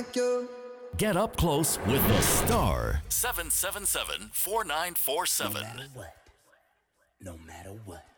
like you. Get up close with the Star. 777-4947. No matter what.